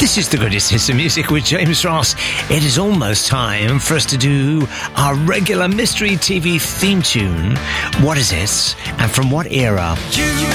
This is the greatest hits of music with James Ross. It is almost time for us to do our regular mystery TV theme tune. What is it? And from what era?